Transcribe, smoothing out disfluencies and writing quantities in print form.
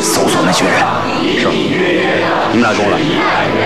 搜索那群人。 是，你们俩跟我来。